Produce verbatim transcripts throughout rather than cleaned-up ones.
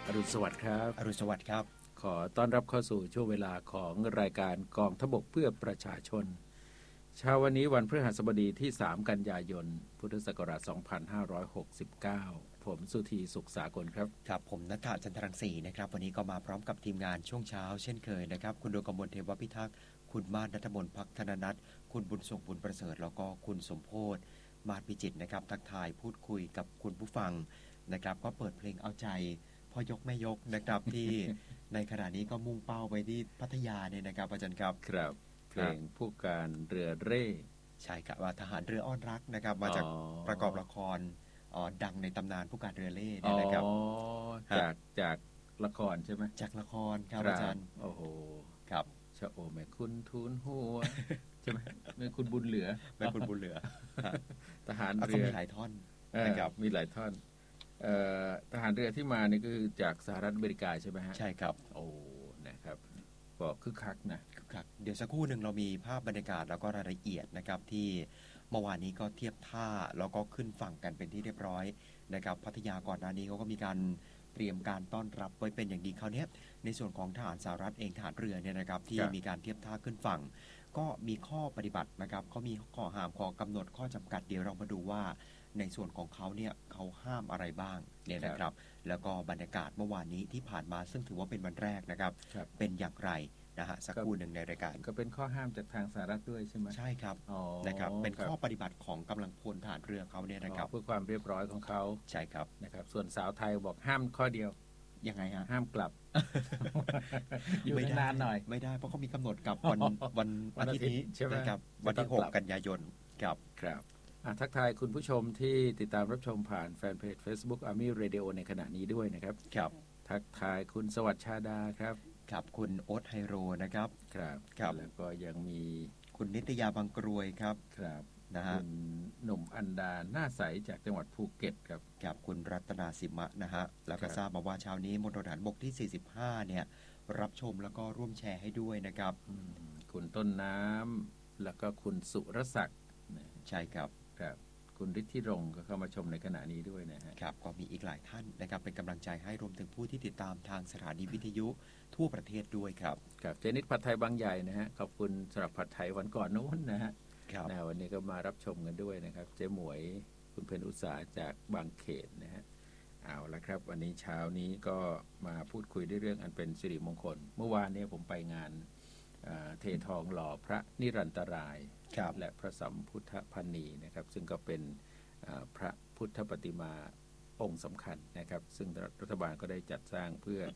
อรุณสวัสดิ์ครับอรุณสวัสดิ์ครับขอต้อนรับเข้าสู่ช่วงเวลาของรายการกองทพบกเพื่อประชาชนเช้าวันนี้วันพฤหัสบดีที่สามกันยายนพุทธศักราชสองพันห้าร้อยหกสิบเก้าผมสุธีสุขสากลครับครับผมณัฐจันทรังสีนะครับวันนี้ก็มาพร้อมกับทีมงานช่วงเช้าเช่นเคยนะครับคุณดวงกมลเทวพิทักษ์คุณมาศณัฐมนต์ภักธนนัทคุณบุญส่งบุญประเสริฐแล้วก็คุณสมโพธมาศพิจิตรนะครับทักทายพูดคุยกับคุณผู้ฟังนะครับก็เปิดเพลงเอาใจพ่อยกแม่ยกนะครับ ที่ในขณะนี้ก็มุ่งเป้าไปที่พัทยาเนี่ยนะครับอาจารย์ครับครับเพลงผู้การเรือเร่ใช่ครับว่าทหารเรืออ้อนรักนะครับมาจากประกอบละครอ๋อดังในตำนานผู้การเรือเล่เนี่ยนะครับอ๋อจากจากละครใช่ไหมจากละครครับอาจารย์โอ้โหครับชะโอแม่คุณทูลหัวใช่ไหมแม่คุณบุญเหลือแม่คุณบุญเหลือทหารเรือมีหลายท่อนนะครับมีหลายท่อนทหารเรือที่มานี่ก็คือจากสหรัฐอเมริกาใช่ไหมฮะใช่ครับโอ้นะครับก็คึกคักนะคึกคักเดี๋ยวสักครู่หนึ่งเรามีภาพบรรยากาศแล้วก็รายละเอียดนะครับที่เมื่อวานนี้ก็เทียบท่าแล้วก็ขึ้นฝั่งกันเป็นที่เรียบร้อยนะครับพัทยาก่อนหน้านี้เขาก็มีการเตรียมการต้อนรับไว้เป็นอย่างดีเขาเนี้ยในส่วนของทหารสหรัฐเองทหารเรือเนี่ยนะครับที่มีการเทียบท่าขึ้นฝั่งก็มีข้อปฏิบัตินะครับเขามีข้อห้ามข้อกำหนดข้อจำกัดเดี๋ยวเรามาดูว่าในส่วนของเขาเนี่ยเขาห้ามอะไรบ้างเนี่ยนะครับแล้วก็บรรยากาศเมื่อวานนี้ที่ผ่านมาซึ่งถือว่าเป็นวันแรกนะครับเป็นอย่างไรนะฮะสักครู่หนึ่งในรายการก็เป็นข้อห้ามจากทางสหรัฐด้วยใช่ไหมใช่ครับนะครับเป็นข้อปฏิบัติของกำลังพลทหารเรือเขาเนี่ยนะครับเพื่อความเรียบร้อยของเขาใช่ครับนะครับส่วนสาวไทยบอกห้ามข้อเดียวยังไงฮะห้ามกลับอยู่นานหน่อยไม่ได้เพราะเขามีกำหนดกับวันวันอาทิตย์นี้ใช่ไหมครับวันที่หกกันยายนครับครับทักทายคุณผู้ชมที่ติดตามรับชมผ่านแฟนเพจ Facebook Army Radio ในขณะนี้ด้วยนะครับครับทักทายคุณสวัสดิ์ชาดาครับครับคุณโอ๊ตไฮโรนะครับครับครับแล้วก็ยังมีคุณนิตยาบางกรวยครับครับนะฮะคุณหนุ่มอันดาหน้าใสจากจังหวัดภูเก็ตครับครับคุณรัตนาสิมะนะฮะแล้วก็ทราบมาว่าเช้านี้มณฑลทหารบกที่สี่สิบห้าเนี่ยรับชมแล้วก็ร่วมแชร์ให้ด้วยนะครับคุณต้นน้ำแล้วก็คุณสุรศักดิ์ใช่ครับครับคุณฤทธิรงค์ก็เข้ามาชมในขณะนี้ด้วยนะฮะครับก็มีอีกหลายท่านนะครับเป็นกำลังใจให้รวมถึงผู้ที่ติดตามทางสถานีวิทยุทั่วประเทศด้วยครับครับเจนิดผัดไทยบางใหญ่นะฮะขอบคุณสำหรับผัดไทยวันก่อนนู้นนะฮะนะวันนี้ก็มารับชมกันด้วยนะครับเจ๊หมวยคุณเพนอุตสาจากบางเขตนะฮะเอาละครับวันนี้เช้านี้ก็มาพูดคุยด้วยเรื่องอันเป็นสิริมงคลเมื่อวานนี้ผมไปงานเททองหล่อพระนิรันตรายและพระสัมพุทธพนีนะครับซึ่งก็เป็นพระพุทธปฏิมาองค์สำคัญนะครับซึ่งรัฐบาลก็ได้จัดสร้างเพื่อ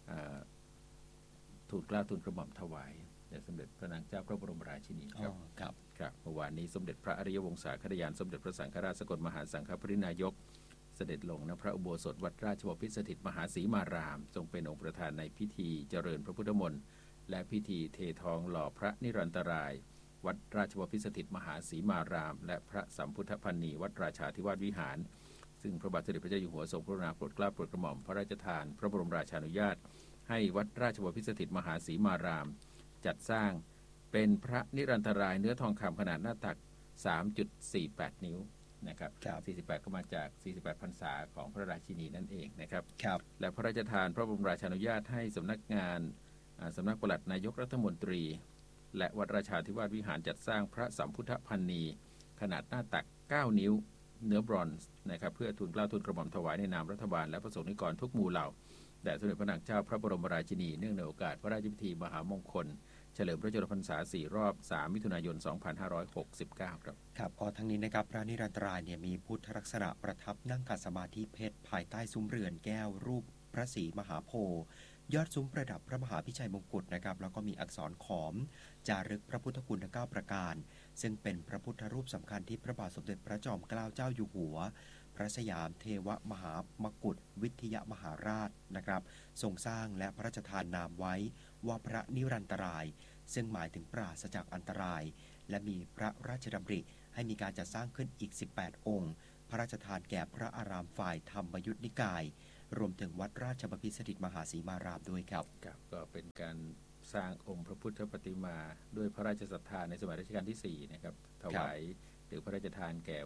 ทูลเกล้าทูลกระหม่อมถวายแด่สมเด็จพระนางเจ้าพระบรมราชินีครับครับครับเมื่อวานนี้สมเด็จพระอริยวงศาคณาจารย์สมเด็จพระสังฆราชสกลมหาสังฆปรินายกเสด็จลงณพระอุโบสถวัดราชบพิตรสถิตมหาศรีมารามทรงเป็นองค์ประธานในพิธีเจริญพระพุทธมนต์และพิธีเททองหล่อพระนิรันตรายวัดราชบพิตรสถิตมหาศรีมารามและพระสัมพุทธพนีวัดราชาธิวาสวิหารซึ่งพระบาทสมเด็จพระเจ้าอยู่หัวทรงพระกรุณาโปรดเกล้าโปรดกระหม่อมพระราชทานพระบรมราชานุญาตให้วัดราชบพิตรสถิตมหาศรีมารามจัดสร้างเป็นพระนิรันตรายเนื้อทองคำขนาดหน้าตัก สามจุดสี่แปด นิ้วนะครับสี่สิบแปดก็มาจากสี่สิบแปดพรรษาของพระราชินีนั่นเองนะครับและพระราชทานพระบรมราชานุญาตให้สำนักงานสำนักปลัดนายกรัฐมนตรีและวัดราชาธิวาสวิหารจัดสร้างพระสัมพุทธพนีขนาดหน้าตักเก้านิ้วเนื้อบรอนซ์นะครับเพื่อทูลเกล้าทูลกระหม่อมถวายในนามรัฐบาลและพระสงฆ์นิกรทุกหมู่เหล่าแด่สมเด็จพระนางเจ้าพระบรมราชินีเนื่องในโอกาสพระราชพิธีมหามงคลเฉลิมพระชนมพรรษาสี่รอบสามมิถุนายนสองพันห้าร้อยหกสิบเก้าครับครับก็ทั้งนี้นะครับพระนิรันตรายเนี่ยมีพุทธลักษณะประทับนั่งขัดสมาธิเพชรภายใต้ซุ้มเรือนแก้วรูปพระศรีมหาโพธิ์ยอดซุ้มประดับพระมหาพิชัยมงกุฎนะครับแล้วก็มีอักษรขอมจารึกพระพุทธคุณทั้งเก้าประการซึ่งเป็นพระพุทธรูปสำคัญที่พระบาทสมเด็จพระจอมเกล้าเจ้าอยู่หัวพระสยามเทวมหามกุฏวิทยมหาราชนะครับทรงสร้างและพระราชทานนามไว้ว่าพระนิรันตรายซึ่งหมายถึงปราศจากอันตรายและมีพระราชดำริให้มีการจัดสร้างขึ้นอีกสิบแปดองค์พระราชทานแก่พระอารามฝ่ายธรรมยุทธนิกายรวมถึงวัดราชบพิตรสถิตมหาศรีมารามด้วยครับก็เป็นการสร้างองค์พระพุทธปฏิมาด้วยพระราชศรัทธาในสมัยรัชกาลที่สี่นะครับถวายหรือพระราชทานแก่วัด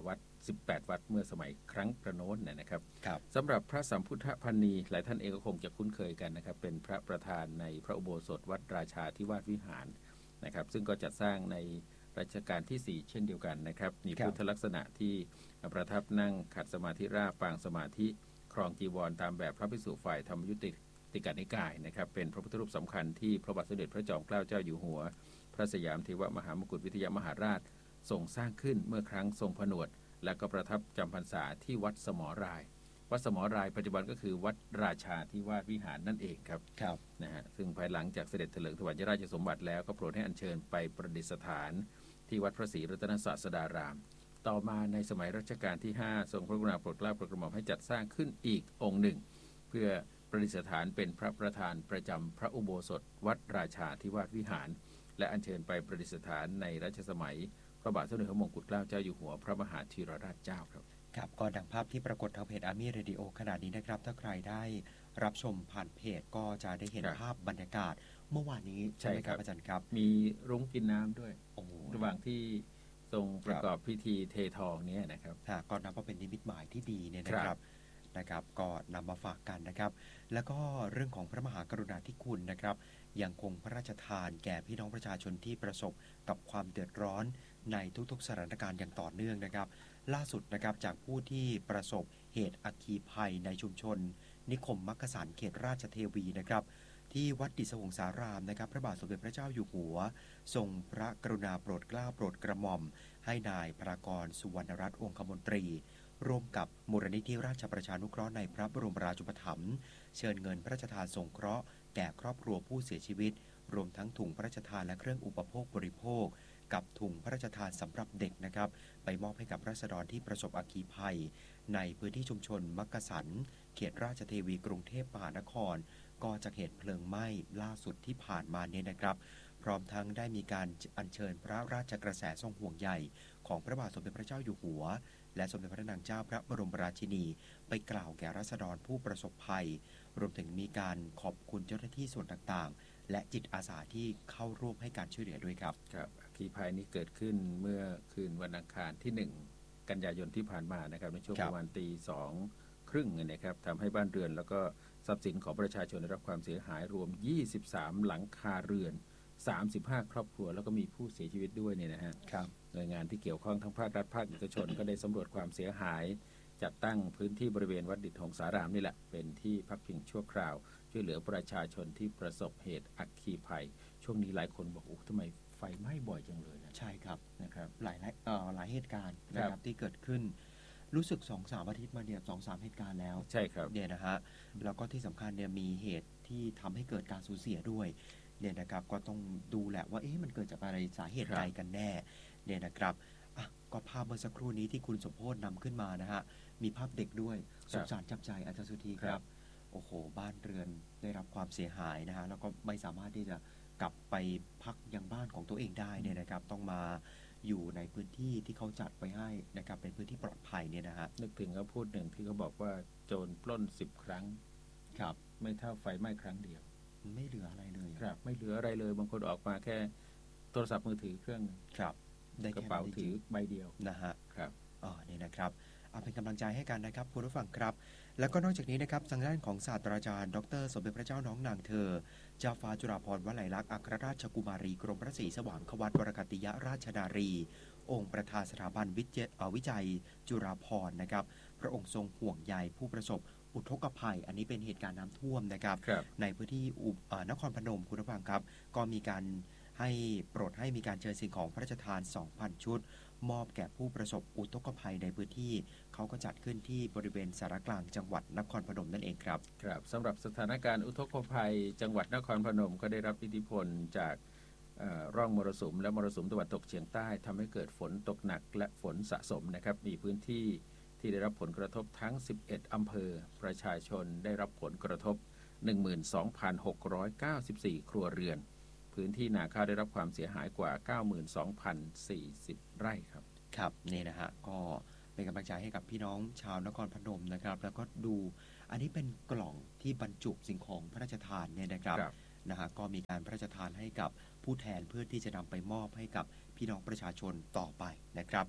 สิบแปด วัดเมื่อสมัยครั้งกระโน้นนะครับครับสำหรับพระสัมพุทธพันนีหลายท่านเองก็คงจะคุ้นเคยกันนะครับเป็นพระประธานในพระอุโบสถวัดราชาธิวาสวิหารนะครับซึ่งก็จัดสร้างในรัชกาลที่สี่เช่นเดียวกันนะครับมีพุทธลักษณะที่ประทับนั่งขัดสมาธิราบปางสมาธิครองจีวรตามแบบพระภิกษุฝ่ายธรรมยุติติกนิกายนะครับเป็นพระพุทธรูปสำคัญที่พระบาทสมเด็จพระจอมเกล้าเจ้าอยู่หัวพระสยามเทวมหามกุฏวิทยามหาราชทรงสร้างขึ้นเมื่อครั้งทรงผนวดและก็ประทับจำพรรษาที่วัดสมรายวัดสมรายปัจจุบันก็คือวัดราชาธิวาสวิหารนั่นเองครับครับนะฮะซึ่งภายหลังจากเสด็จเถลิงถวายราชสมบัติแล้วก็โปรดให้อัญเชิญไปประดิษฐานที่วัดพระศรีรัตนศาสดารามต่อมาในสมัยรัชกาลที่ห้าทรงพระกรุณาโปรดเกล้าโปรดกระหม่อมให้จัดสร้างขึ้นอีกองค์หนึ่งเพื่อประดิษฐานเป็นพระประธานประจำพระอุโบสถวัดราชาธิวาสวิหารและอัญเชิญไปประดิษฐานในรัชสมัยพระบาทสมเด็จพระมงกุฎเกล้าเจ้าอยู่หัวพระมหาธีรราชเจ้าครับครับก็ดังภาพที่ปรากฏทางเพจ Army Radio ขณะนี้นะครับถ้าใครได้รับชมผ่านเพจก็จะได้เห็นภาพบรรยากาศเมื่อวานนี้ใช่ไหมครับอาจารย์ครับมีรุ้งกินน้ำด้วยโอ้ระหว่างที่ทรงประกอบพิธีเททองนี้นะครับก็นับว่าเป็นนิมิตหมายที่ดีเนี่ยนะครับนะครับก็นำมาฝากกันนะครับแล้วก็เรื่องของพระมหากรุณาธิคุณนะครับยังคงพระราชทานแก่พี่น้องประชาชนที่ประสบกับความเดือดร้อนในทุกๆสถานการณ์อย่างต่อเนื่องนะครับล่าสุดนะครับจากผู้ที่ประสบเหตุอัคคีภัยในชุมชนนิคมมักกะสันเขตราชเทวีนะครับที่วัดดิษฐวงสารามนะครับพระบาทสมเด็จพระเจ้าอยู่หัวทรงพระกรุณาโปรดเกล้าโปรดกระหม่อมให้นายพระกรสุวรรณรัตน์องคมนตรีร่วมกับมูลนิธิราชประชานุเคราะห์ในพระบรมราชูปถัมภ์เชิญเงินพระราชทานสงเคราะห์แก่ครอบครัวผู้เสียชีวิตรวมทั้งถุงพระราชทานและเครื่องอุปโภคบริโภคกับถุงพระราชทานสำหรับเด็กนะครับไปมอบให้กับราษฎรที่ประสบอัคคีภัยในพื้นที่ชุมชนมักกะสันเขตราชเทวีกรุงเทพมหานครก็จากเหตุเพลิงไหม้ล่าสุดที่ผ่านมาเนี่ยนะครับพร้อมทั้งได้มีการอัญเชิญพระราชกระแสทรงห่วงใยของพระบาทสมเด็จพระเจ้าอยู่หัวและสมเด็จพระนางเจ้าพระบรมราชินีไปกล่าวแก่ราษฎรผู้ประสบภัยรวมถึงมีการขอบคุณเจ้าหน้าที่ส่วนต่างๆและจิตอาสาที่เข้าร่วมให้การช่วยเหลือด้วยครับครับอัคคีภัยนี้เกิดขึ้นเมื่อคืนวันอังคารที่หนึ่งกันยายนที่ผ่านมานะครับในช่วงประมาณตีสองครึ่งนะครับทำให้บ้านเรือนแล้วก็ทรัพย์สินของประชาชนได้รับความเสียหายรวมยี่สิบสามหลังคาเรือนสามสิบห้าครอบครัวแล้วก็มีผู้เสียชีวิตด้วยเนี่ยนะฮะหน่วยงานที่เกี่ยวข้องทั้งภาครัฐภาคเอกชน ก็ได้สำรวจความเสียหายจัดตั้งพื้นที่บริเวณวัดดิษฐวงสารามนี่แหละเป็นที่พักพิงชั่วคราวช่วยเหลือประชาชนที่ประสบเหตุอัคคีภัยช่วงนี้หลายคนบอกโอ้ทำไมไฟไหม้บ่อยจังเลยนะใช่ครับนะครับหลายเอ่อหลายเหตุการณ์นะครับที่เกิดขึ้นรู้สึก สองสาม อาทิตย์มาเนี่ย สองสาม เหตุการณ์แล้วใช่ครับเนี่ยนะฮะแล้วก็ที่สำคัญเนี่ยมีเหตุที่ทำให้เกิดการสูญเสียด้วยเนี่ยนะครับก็ต้องดูแหละว่าเอ๊ะมันเกิดจากอะไรสาเหตุใดกันแน่เนี่ยนะครับอ่ะก็ภาพเมื่อสักครู่นี้ที่คุณสมโพธนำขึ้นมานะฮะมีภาพเด็กด้วยสงสารจับใจอาจารย์สุธีครับโอ้โหบ้านเรือนได้รับความเสียหายนะฮะแล้วก็ไม่สามารถที่จะกลับไปพักยังบ้านของตัวเองได้เนี่ยนะครับต้องมาอยู่ในพื้นที่ที่เขาจัดไว้ให้นะครับเป็นพื้นที่ปลอดภัยเนี่ยนะฮะนึกถึงเขาพูดหนึ่งที่เขาบอกว่าโจรปล้นสิบครั้งครับไม่เท่าไฟไหม้ครั้งเดียวไม่เหลืออะไรเลยครับไม่เหลืออะไรเลยบางคนออกมาแค่โทรศัพท์มือถือเครื่องครับได้กระเป๋าถือใบเดียวนะฮะครับอ๋อนี่นะครับเอาเป็นกำลังใจให้กันนะครับคุณผู้ฟังครับแล้วก็นอกจากนี้นะครับทางด้านของศาสตราจารย์ดรสมเด็จพระเจ้าน้องนางเธอเจ้าฟ้าจุฬาภรณ์วลัยลักษณ์อัครราชกุมารีกรมพระศรีสว่างควัตวรกติยราชนารีองค์ประธานสถาบันวิจัยจุฬาภรณ์นะครับพระองค์ทรงห่วงใยผู้ประสบอุทกภัยอันนี้เป็นเหตุการณ์น้ำท่วมนะครับในพื้นที่นครพนมคุณผู้ฟังครับก็มีการให้โปรดให้มีการเชิญสิ่งของพระราชทาน สองพัน ชุดมอบแก่ผู้ประสบอุทกภัยในพื้นที่เขาก็จัดขึ้นที่บริเวณสารกลางจังหวัดนครพนมนั่นเองครับครับสำหรับสถานการณ์อุทกภัยจังหวัดนครพนมก็ได้รับอิทธิพลจากร่องมรสุมและมรสุมตะวันตกเฉียงใต้ทำให้เกิดฝนตกหนักและฝนสะสมนะครับมีพื้นที่ที่ได้รับผลกระทบทั้งสิบเอ็ดอำเภอประชาชนได้รับผลกระทบ หนึ่งหมื่นสองพันหกร้อยเก้าสิบสี่ ครัวเรือนพื้นที่นาข้าวได้รับความเสียหายกว่า เก้าหมื่นสองพันสี่สิบ ไร่ครับครับนี่นะฮะก็เป็นกำลังใจให้กับพี่น้องชาวนครพนมนะครับแล้วก็ดูอันนี้เป็นกล่องที่บรรจุสิ่งของพระราชทานเนี่ยนะครับนะฮะก็มีการพระราชทานให้กับผู้แทนเพื่อที่จะนำไปมอบให้กับพี่น้องประชาชนต่อไปนะครับ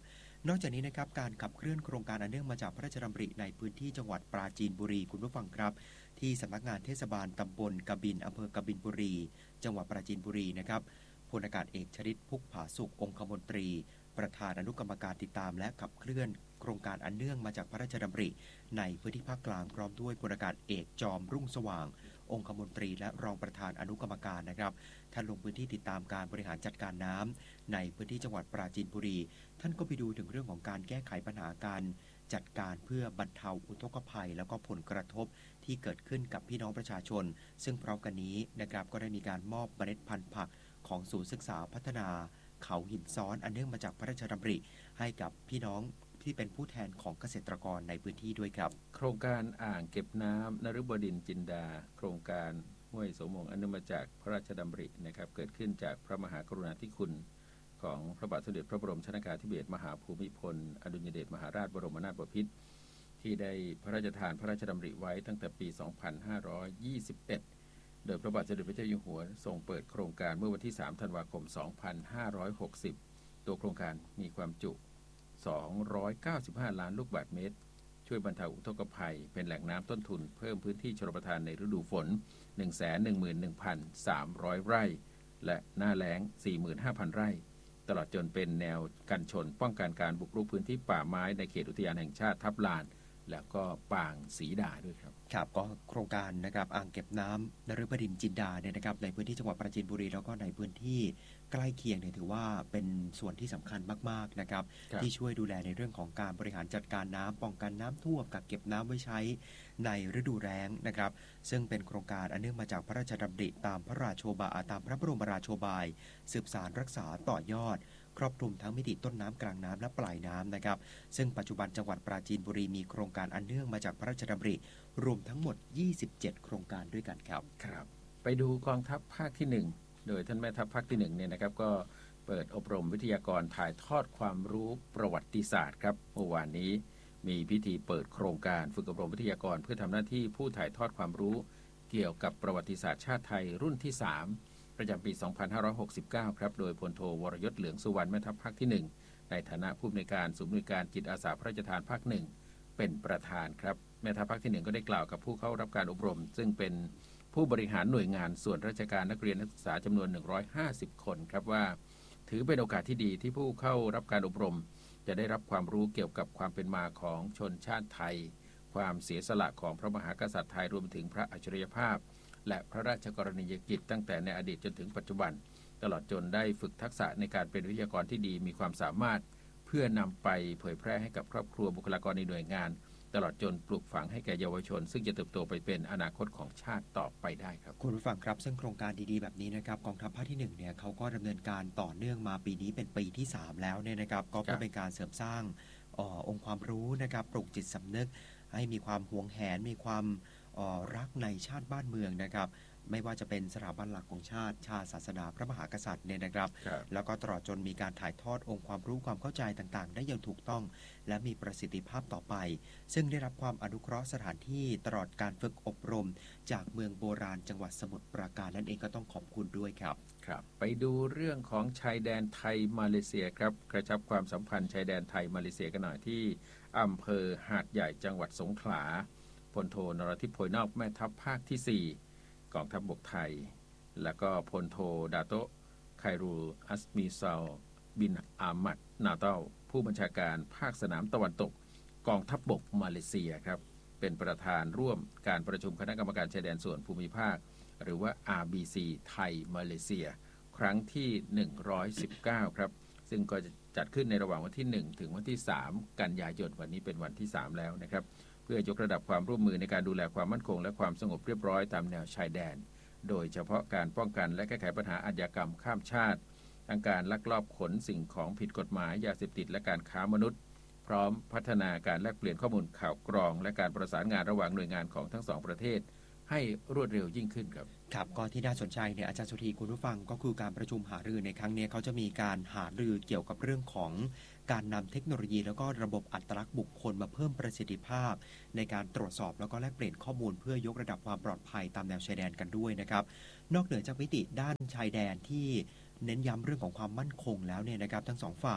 นอกจากนี้นะครับการขับเคลื่อนโครงการอันเนื่องมาจากพระราชดำริในพื้นที่จังหวัดปราจีนบุรีคุณผู้ฟังครับที่สำนักงานเทศบาลตำบลกบินอำเภอกบินบุรีจังหวัดปราจีนบุรีนะครับพลอากาศเอกชริตพุกผาสุของคมนตรีประธานอนุกรรมการติดตามและขับเคลื่อนโครงการอันเนื่องมาจากพระราชดำริในพื้นที่ภาคกลางพร้อมด้วยพลอากาศเอกจอมรุ่งสว่างองคมนตรีและรองประธานอนุกรรมการนะครับท่านลงพื้นที่ติดตามการบริหารจัดการน้ำในพื้นที่จังหวัดปราจีนบุรีท่านก็ไปดูถึงเรื่องของการแก้ไขปัญหาการจัดการเพื่อบรรเทาอุทกภัยแล้วก็ผลกระทบที่เกิดขึ้นกับพี่น้องประชาชนซึ่งพร้อมกันนี้นะครับก็ได้มีการมอบเมล็ดพันธุ์ผักของศูนย์ศึกษาพัฒนาเขาหินซ้อนอันเนื่องมาจากพระราชดำริให้กับพี่น้องที่เป็นผู้แทนของเกษตรกรในพื้นที่ด้วยครับโครงการอ่างเก็บน้ำนฤบดินทร์จินดาโครงการห้วยโสมงอันเนื่องมาจากพระราชดำรินะครับเกิดขึ้นจากพระมหากรุณาธิคุณของพระบาทสมเด็จพระบรมชนกาธิเบศรมหาภูมิพลอดุลยเดชมหาราชบรมนาถบพิตรที่ได้พระราชทานพระราชดำริไว้ตั้งแต่ปี สองพันห้าร้อยยี่สิบเอ็ด โดยพระบาทสมเด็จพระเจ้าอยู่หัวทรงเปิดโครงการเมื่อวันที่ สาม ธันวาคม สองพันห้าร้อยหกสิบ ตัวโครงการมีความจุ สองร้อยเก้าสิบห้า ล้านลูกบาศก์เมตรช่วยบรรเทาอุทกภัยเป็นแหล่งน้ำต้นทุนเพิ่มพื้นที่ชลประทานในฤดูฝน หนึ่งแสนหนึ่งหมื่นหนึ่งพันสามร้อย ไร่ และหน้าแล้ง สี่หมื่นห้าพัน ไร่ ตลอดจนเป็นแนวกันชนป้องกันการบุกรุกพื้นที่ป่าไม้ในเขตอุทยานแห่งชาติทับลานแล้วก็ปางศรีดาด้วยครับครับก็โครงการนะครับอ่างเก็บน้ำนฤบดินทร์จินดาเนี่ยนะครับในพื้นที่จังหวัดปราจีนบุรีแล้วก็ในพื้นที่ใกล้เคียงเนี่ยถือว่าเป็นส่วนที่สำคัญมากๆนะครับที่ช่วยดูแลในเรื่องของการบริหารจัดการน้ำป้องกันน้ำท่วมกักเก็บน้ำไว้ใช้ในฤดูแล้งนะครับซึ่งเป็นโครงการอันเนื่องมาจากพระราชดำริตามพระราโชบายตามพระบรมราโชบายสืบสานรักษาต่อยอดครอบคลุมทั้งมิติต้นน้ำกลางน้ำและปลายน้ำนะครับซึ่งปัจจุบันจังหวัดปราจีนบุรีมีโครงการอันเนื่องมาจากพระราชดำริรวมทั้งหมดยี่สิบเจ็ดโครงการด้วยกันครับครับไปดูกองทัพภาคที่หนึ่งโดยท่านแม่ทัพภาคที่หนึ่งเนี่ยนะครับก็เปิดอบรมวิทยากรถ่ายทอดความรู้ประวัติศาสตร์ครับเมื่อวานนี้มีพิธีเปิดโครงการฝึกอบรมวิทยากรเพื่อทำหน้าที่ผู้ถ่ายทอดความรู้เกี่ยวกับประวัติศาสตร์ชาติไทยรุ่นที่สามประจำปี สองพันห้าร้อยหกสิบเก้า ครับโดยพลโทวรยศเหลืองสุวรรณแม่ทัพภาคที่หนึ่งในฐานะผู้อำนวยการศูนย์อำนวยการจิตอาสาพระราชทานภาคหนึ่งเป็นประธานครับแม่ทัพภาคที่หนึ่งก็ได้กล่าวกับผู้เข้ารับการอบรมซึ่งเป็นผู้บริหารหน่วยงานส่วนราชการนักเรียนนักศึกษาจำนวนหนึ่งร้อยห้าสิบคนครับว่าถือเป็นโอกาสที่ดีที่ผู้เข้ารับการอบรมจะได้รับความรู้เกี่ยวกับความเป็นมาของชนชาติไทยความเสียสละของพระมหากษัตริย์ไทยรวมถึงพระอัจฉริยภาพและพระราชกรณียกิจตั้งแต่ในอดีตจนถึงปัจจุบันตลอดจนได้ฝึกทักษะในการเป็นวิทยากรที่ดีมีความสามารถเพื่อนำไปเผยแพร่ให้กับครอบครัวบุคลากรในหน่วยงานตลอดจนปลูกฝังให้แก่เยาวชนซึ่งจะเติบโตไปเป็นอนาคตของชาติต่อไปได้ครับคุณผู้ฟังครับซึ่งโครงการดีๆแบบนี้นะครับกองทัพภาคที่หนึ่งเนี่ยเขาก็ดำเนินการต่อเนื่องมาปีนี้เป็นปีที่สามแล้วเนี่ยนะครับก็เพื่อเป็นการเสริมสร้างอองค์ความรู้นะครับปลูกจิตสำนึกให้มีความหวงแหนมีความรักในชาติบ้านเมืองนะครับไม่ว่าจะเป็นสถาบันหลักของชาติชาติศาสนาพระมหากษัตริย์เนี่ยนะครับแล้วก็ตลอดจนมีการถ่ายทอดองค์ความรู้ความเข้าใจต่างๆได้อย่างถูกต้องและมีประสิทธิภาพต่อไปซึ่งได้รับความอนุเคราะห์สถานที่ตลอดการฝึกอบรมจากเมืองโบราณจังหวัดสมุทรปราการนั่นเองก็ต้องขอบคุณด้วยครับครับไปดูเรื่องของชายแดนไทยมาเลเซียครับกระชับความสัมพันธ์ชายแดนไทยมาเลเซียกันหน่อยที่อำเภอหาดใหญ่จังหวัดสงขลาพลโทนรทิพย์โพยนอกแม่ทัพภาคที่สี่กองทัพบกไทยแล้วก็พลโทดาโตไครูอัสมีซาลบินอามัดนาเต้าผู้บัญชาการภาคสนามตะวันตกกองทัพบกมาเลเซียครับเป็นประธานร่วมการประชุมคณะกรรมการชายแดนส่วนภูมิภาคหรือว่า อาร์ บี ซี ไทยมาเลเซียครั้งที่หนึ่งร้อยสิบเก้าครับซึ่งก็จะจัดขึ้นในระหว่างวันที่หนึ่งถึงวันที่สามกันยายนวันนี้เป็นวันที่สามแล้วนะครับเพื่อยกระดับความร่วมมือในการดูแลความมั่นคงและความสงบเรียบร้อยตามแนวชายแดนโดยเฉพาะการป้องกันและแก้ไขปัญหาอาชญากรรมข้ามชาติทั้งการลักลอบขนสิ่งของผิดกฎหมายยาเสพติดและการค้ามนุษย์พร้อมพัฒนาการแลกเปลี่ยนข้อมูลข่าวกรองและการประสานงานระหว่างหน่วยงานของทั้งสองประเทศให้รวดเร็วยิ่งขึ้นครับครับก็ที่น่าสนใจเนี่ยอาจารย์สุธีคุณผู้ฟังก็คือการประชุมหารือในครั้งนี้เขาจะมีการหารือเกี่ยวกับเรื่องของการนำเทคโนโลยีแล้วก็ระบบอัตลักษณ์บุคคลมาเพิ่มประสิทธิภาพในการตรวจสอบแล้วก็แลกเปลี่ยนข้อมูลเพื่อยกระดับความปลอดภัยตามแนวชายแดนกันด้วยนะครับนอกเหนือจากมิติด้านชายแดนที่เน้นย้ำเรื่องของความมั่นคงแล้วเนี่ยนะครับทั้งสองฝ่าย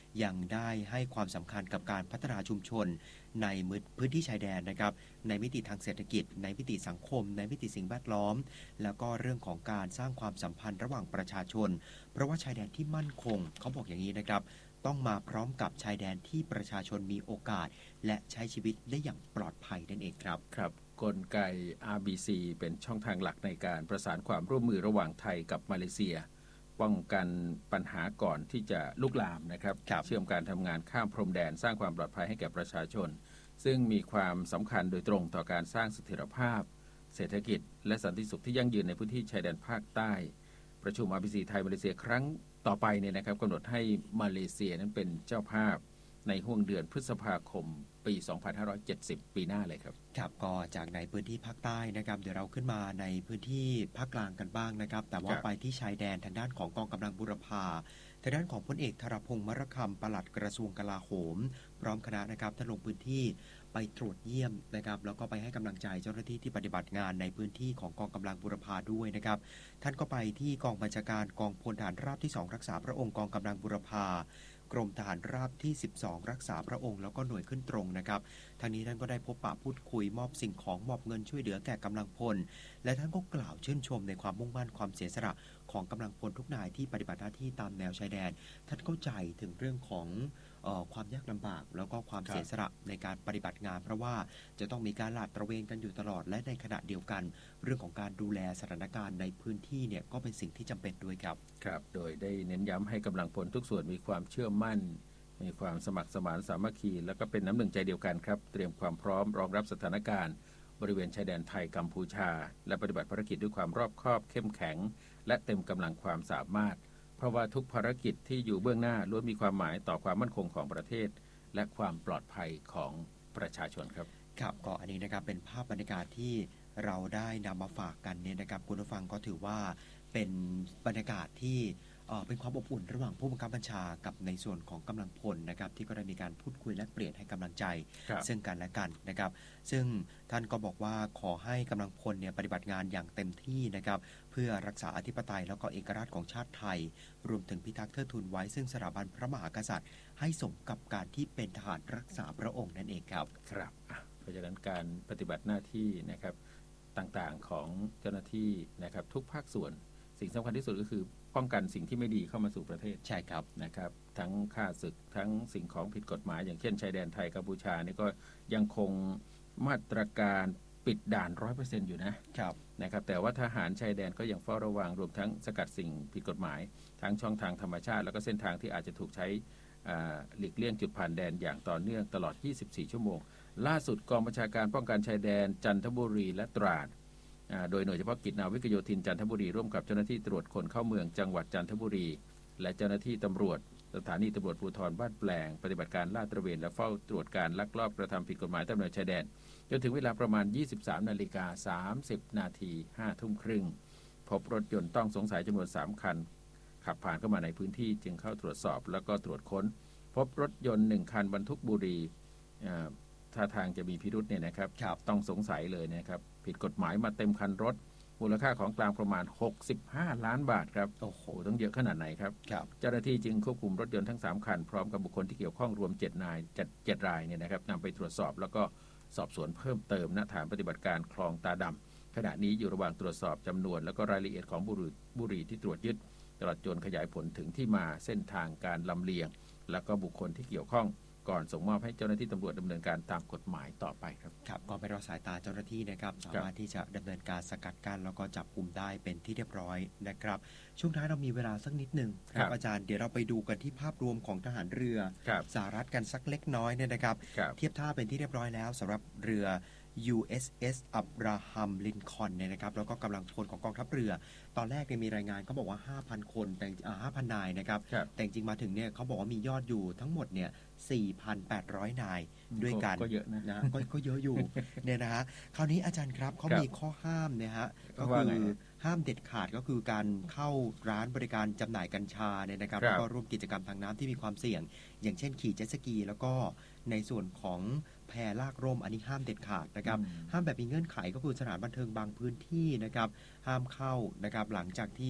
ยังได้ให้ความสำคัญกับการพัฒนาชุมชนในพื้นที่ชายแดนนะครับในมิติทางเศรษฐกิจในมิติสังคมในมิติสิ่งแวดล้อมแล้วก็เรื่องของการสร้างความสัมพันธ์ระหว่างประชาชนเพราะว่าชายแดนที่มั่นคงเขาบอกอย่างนี้นะครับต้องมาพร้อมกับชายแดนที่ประชาชนมีโอกาสและใช้ชีวิตได้อย่างปลอดภัยนั่นเองครับครับกลไก อาร์ บี ซี เป็นช่องทางหลักในการประสานความร่วมมือระหว่างไทยกับมาเลเซียป้องกันปัญหาก่อนที่จะลุกลามนะครับเชื่อมการทำงานข้ามพรมแดนสร้างความปลอดภัยให้แก่ประชาชนซึ่งมีความสำคัญโดยตรงต่อการสร้างเสถียรภาพเศรษฐกิจและสันติสุขที่ยั่งยืนในพื้นที่ชายแดนภาคใต้ประชุม อาร์ บี ซี ไทยมาเลเซียครั้งต่อไปเนี่ยนะครับกำหนดให้มาเลเซียนั้นเป็นเจ้าภาพในห่วงเดือนพฤษภาคมปีสองพันห้าร้อยเจ็ดสิบปีหน้าเลยครับครับก็จากในพื้นที่ภาคใต้นะครับเดี๋ยวเราขึ้นมาในพื้นที่ภาคกลางกันบ้างนะครับแต่ว่าไปที่ชายแดนทางด้านของกองกำลังบูรพาทางด้านของพลเอกธารพงษ์มรคำปลัดกระทรวงกลาโหมพร้อมคณะนะครับท่านลงพื้นที่ไปตรวจเยี่ยมนะครับแล้วก็ไปให้กำลังใจเจ้าหน้าที่ที่ปฏิบัติงานในพื้นที่ของกองกำลังบูรพาด้วยนะครับท่านก็ไปที่กองบัญชาการกองพลทหารราบที่สองรักษาพระองค์กองกำลังบูรพากรมทหารราบที่สิบสองรักษาพระองค์แล้วก็หน่วยขึ้นตรงนะครับทางนี้ท่านก็ได้พบปะพูดคุยมอบสิ่งของมอบเงินช่วยเหลือแก่กำลังพลและท่านก็กล่าวชื่นชมในความมุ่งมั่นความเสียสละของกำลังพลทุกนายที่ปฏิบัติหน้าที่ตามแนวชายแดนท่านเข้าใจถึงเรื่องของเอ่อความยากลำบากแล้วก็ความเสียสละในการปฏิบัติงานเพราะว่าจะต้องมีการลาดตระเวนกันอยู่ตลอดและในขณะเดียวกันเรื่องของการดูแลสถานการณ์ในพื้นที่เนี่ยก็เป็นสิ่งที่จำเป็นด้วยครับครับโดยได้เน้นย้ำให้กำลังพลทุกส่วนมีความเชื่อมั่นมีความสมัครสมานสามัคคีแล้วก็เป็นน้ำหนึ่งใจเดียวกันครับเตรียมความพร้อมรองรับสถานการณ์บริเวณชายแดนไทยกัมพูชาและปฏิบัติภารกิจด้วยความรอบคอบเข้มแข็งและเต็มกำลังความสามารถเพราะว่าทุกภารกิจที่อยู่เบื้องหน้าล้วนมีความหมายต่อความมั่นคงของประเทศและความปลอดภัยของประชาชนครับครับก็อันนี้นะครับเป็นภาพบรรยากาศที่เราได้นำมาฝากกันเนี่ยนะครับคุณผู้ฟังก็ถือว่าเป็นบรรยากาศที่เป็นความอบอุ่นระหว่างผู้บังคับบัญชากับในส่วนของกำลังพลนะครับที่ก็ได้มีการพูดคุยและเปลี่ยนให้กำลังใจซึ่งกันและกันนะครับซึ่งท่านก็บอกว่าขอให้กำลังพลเนี่ยปฏิบัติงานอย่างเต็มที่นะครับเพื่อรักษาอธิปไตยแล้วก็เอกราชของชาติไทยรวมถึงพิทักษ์เทิดทูนไว้ซึ่งสถาบันพระมหากษัตริย์ให้สมกับการที่เป็นทหารรักษาพระองค์นั่นเองครับครับเพราะฉะนั้นการปฏิบัติหน้าที่นะครับต่างๆของเจ้าหน้าที่นะครับทุกภาคส่วนสิ่งสำคัญที่สุดก็คือป้องกันสิ่งที่ไม่ดีเข้ามาสู่ประเทศใช่ครับนะครับทั้งฆ่าศึกทั้งสิ่งของผิดกฎหมายอย่างเช่นชายแดนไทยกัมพูชานี่ก็ยังคงมาตรการปิดด่าน ร้อยเปอร์เซ็นต์ อยู่นะครับนะครับแต่ว่าทหารชายแดนก็ยังเฝ้าระวังรวมทั้งสกัดสิ่งผิดกฎหมายทั้งช่องทางธรรมชาติแล้วก็เส้นทางที่อาจจะถูกใช้หลีกเลี่ยงจุดผ่านแดนอย่างต่อเนื่องตลอดยี่สิบสี่ชั่วโมงล่าสุดกองบัญชาการป้องกันชายแดนจันทบุรีและตราดโดยหน่วยเฉพาะกิจนาวิกโยธินจันทบุรีร่วมกับเจ้าหน้าที่ตรวจคนเข้าเมืองจังหวัดจันทบุรีและเจ้าหน้าที่ตำรวจสถานีตำรวจภูธรบ้านแปลงปฏิบัติการลาดตระเวนและเฝ้าตรวจการลักลอบกระทำผิดกฎหมายตามแนวชายแดนจนถึงเวลาประมาณ ยี่สิบสามนาฬิกาสามสิบนาที ห้าทุ่มครึ่งพบรถยนต์ต้องสงสัยจำนวนสามคันขับผ่านเข้ามาในพื้นที่จึงเข้าตรวจสอบแล้วก็ตรวจค้นพบรถยนต์หนึ่งคันบรรทุกบุหรี่ท่าทางจะมีพิรุธเนี่ยนะครับต้องสงสัยเลยนะครับผิดกฎหมายมาเต็มคันรถมูลค่าของกลางประมาณหกสิบห้าล้านบาทครับโอ้โหต้องเยอะขนาดไหนครับเจ้าหน้าที่จึงควบคุมรถยนต์ทั้งสามคันพร้อมกับบุคคลที่เกี่ยวข้องรวมเจ็ดนายเจ็ดรายเนี่ยนะครับนำไปตรวจสอบแล้วก็สอบสวนเพิ่มเติมณฐานปฏิบัติการคลองตาดำขณะนี้อยู่ระหว่างตรวจสอบจำนวนแล้วก็รายละเอียดของบุหรี่บุหรี่ที่ตรวจยึดตลอดจนขยายผลถึงที่มาเส้นทางการลำเลียงแล้วก็บุคคลที่เกี่ยวข้องก่อนส่งมอบให้เจ้าหน้าที่ตำรวจดำเนินการตามกฎหมายต่อไปครับครับก็ไม่รอสายตาเจ้าหน้าที่นะครับสามารถที่จะดำเนินการสกัดกั้นแล้วก็จับกุมได้เป็นที่เรียบร้อยนะครับช่วงท้ายเรามีเวลาสักนิดหนึ่งครับอาจารย์เดี๋ยวเราไปดูกันที่ภาพรวมของทหารเรือสหรัฐกันสักเล็กน้อยเนี่ยนะครับเทียบท่าเป็นที่เรียบร้อยแล้วสำหรับเรือ ยู เอส เอส อับราฮัมลินคอล์นเนี่ยนะครับแล้วก็กำลังพลของกองทัพเรือตอนแรกเนี่ยมีรายงานเขาบอกว่า ห้าพัน คนแต่อ่า ห้าพัน นายนะครับแต่จริงมาถึงเนี่ยเขาบอกว่ามียอดอยู่ทั้งหมดเนี่ย สี่พันแปดร้อย นายด้วยกันก็เยอะนะนะก็เยอะอยู่เนี่ยนะฮะคราวนี้อาจารย์ครับเขามีข้อห้ามเนี่ยฮะก็คือห้ามเด็ดขาดก็คือการเข้าร้านบริการจำหน่ายกัญชาเนี่ยนะครับแล้วก็ร่วมกิจกรรมทางน้ำที่มีความเสี่ยงอย่างเช่นขี่เจ็ตสกีแล้วก็ในส่วนของแพลากร่มอันนี้ห้ามเด็ดขาดนะครับห้ามแบบมีเงื่อนไขก็คือสถานบันเทิงบางพื้นที่นะครับห้ามเข้านะครับหลังจากที่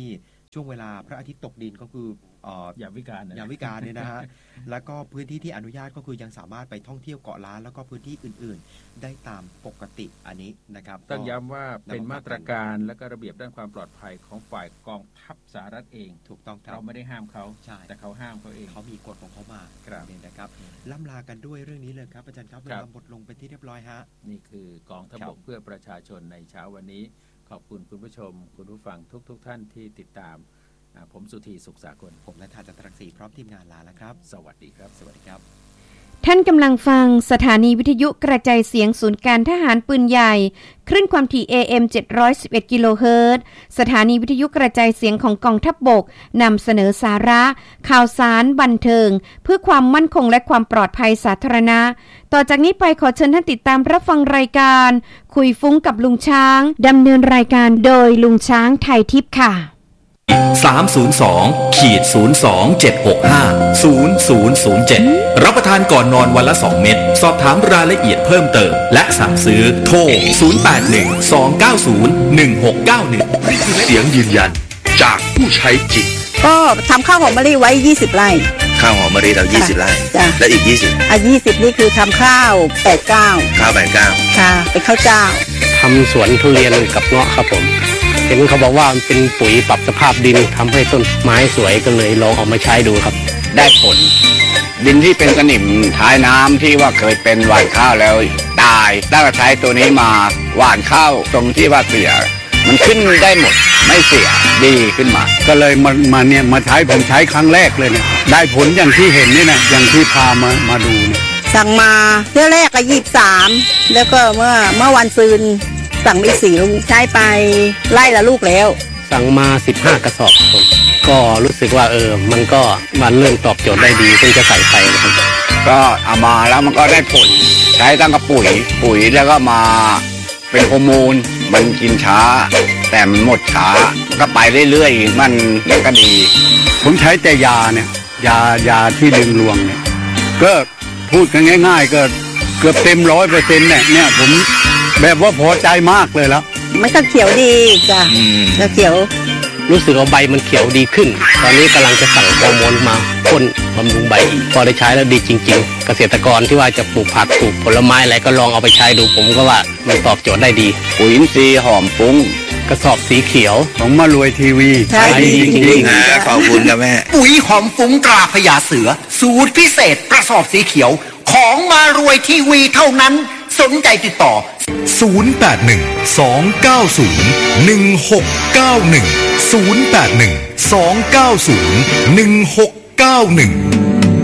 ช่วงเวลาพระอาทิตย์ตกดินก็คือเอ่อยามวิกาลนะยามวิกาลเนี่ยนะฮะ แล้วก็พื้นที่ที่อนุญาตก็คือยังสามารถไปท่องเที่ยวเกาะล้านแล้วก็พื้นที่อื่นๆ ได้ตามปกติอันนี้นะครับต้องย้ำว่าเป็นมาตรการและก็ระเบียบด้านความปลอดภัยของฝ่ายกองทัพสหรัฐเองถูกต้องครับเราไม่ได้ห้ามเขาใช่แต่เขาห้ามเขาเองเขามีกฎของเขามาครับเนี่ยนะครับล่ำลากันด้วยเรื่องนี้เลยครับอาจารย์ครับเวลาหมดลงเป็นที่เรียบร้อยฮะนี่คือกองทัพครับบกเพื่อประชาชนในเช้าวันนี้ ขอบคุณคุณผู้ชม คุณผู้ฟังทุกๆทท่านที่ติดตามอ่าผมสุธีสุขสากลผมและทาจันทรังสีพร้อมทีมงานลาแล้วครับสวัสดีครับสวัสดีครับท่านกำลังฟังสถานีวิทยุกระจายเสียงศูนย์การทหารปืนใหญ่คลื่นความถี่ เอ เอ็ม เจ็ดร้อยสิบเอ็ด กิโลเฮิรตซ์สถานีวิทยุกระจายเสียงของกองทัพบกนำเสนอสาระ ข่าวสารบันเทิง เพื่อความมั่นคงและความปลอดภัยสาธารณะต่อจากนี้ไปขอเชิญท่านติดตามรับฟังรายการคุยฟุ้งกับลุงช้างดำเนินรายการโดยลุงช้างไทยทิพย์ค่ะสาม ศูนย์ สอง ศูนย์ สอง เจ็ด หก ห้า ศูนย์ ศูนย์ ศูนย์ เจ็ด รับประทานก่อนนอนวันละสองเม็ดสอบถามรายละเอียดเพิ่มเติมและสั่งซื้อโทร ศูนย์ แปด หนึ่ง สอง เก้า ศูนย์ หนึ่ง หก เก้า หนึ่งเสียงยืนยันจากผู้ใช้จริงก็ทำข้าวหอมมะลิไว้ยี่สิบไร่ข้าวหอมมะลิเรายี่สิบไร่จ้ะและอีกยี่สิบอ่ะยี่สิบนี่คือทำข้าวแปดเก้าข้าวแปดเก้าค่ะเป็นข้าวเจ้าทำสวนทุเรียนกับเงาะครับผมเห็นเขาบอกว่ามันเป็นปุ๋ยปรับสภาพดินทำให้ต้นไม้สวยก็เลยลองเอามาใช้ดูครับได้ผลดินที่เป็นสนิมท้ายน้ำที่ว่าเคยเป็นหว่านข้าวแล้วตายได้ใช้ตัวนี้มาหว่านข้าวตรงที่ว่าเสียมันขึ้นได้หมดไม่เสียดีขึ้นมาก็เลยมามาเนี่ยมาใช้ผมใช้ครั้งแรกเลยเนี่ยได้ผลอย่างที่เห็นนี่นะอย่างที่พามามาดูเนี่ยสั่งมาเที่ยวแรกก็ยี่สิบสามแล้วก็เมื่อเมื่อวันซืนสั่งอีกสี่ลูกใช้ไปไล่ละลูกแล้วสั่งมาสิบห้ากระสอบผมก็รู้สึกว่าเออมันก็มันเริ่มตอบโจทย์ได้ดีซึ่งจะใส่ไปนะครับก็เอามาแล้วมันก็ได้ผลใช้ตั้งกับปุ๋ยปุ๋ยแล้วก็มาเป็นฮอร์โมนมันกินช้าแต่มันหมดช้าก็ไปเรื่อยๆมันก็ดีผมใช้แต่ยาเนี่ยยายาที่ดึงรวงเนี่ยก็พูดกันง่ายๆก็เกือบเต็มร้อยเปอร์เซ็นต์เนี่ยเนี่ยผมแบบว่าพอใจมากเลยแล้วมันก็เขียวดีจ้ะก็เขียวรู้สึกว่าใบมันเขียวดีขึ้นตอนนี้กำลังจะสั่งฮอร์โมนมาพ่นบำรุงใบพอได้ใช้แล้วดีจริงๆเกษตรกรที่ว่าจะปลูกผักปลูกผลไม้อะไรก็ลองเอาไปใช้ดูผมก็ว่ามันตอบโจทย์ได้ดีปุ๋ยอินทรีย์หอมฟุ้งกระสอบสีเขียวของมารวยทีวีใช่ดีจริงๆนะขอบคุณนะแม่ปุ๋ยหอมฟุ้งตราพญาเสือสูตรพิเศษกระสอบสีเขียวของมารวยทีวีเท่านั้นสนใจติดต่อศูนย์ แปด หนึ่ง สอง เก้า ศูนย์ หนึ่ง หก เก้า หนึ่ง ศูนย์ แปด หนึ่ง สอง เก้า ศูนย์ หนึ่ง หก เก้า หนึ่ง